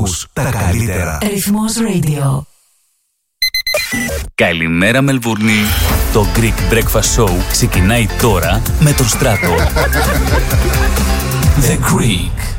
Ακούς τα καλύτερα. Ρυθμός Radio. Καλημέρα Μελβούρνη. Το Greek Breakfast Show ξεκινάει τώρα με τον Στράτο. The Greek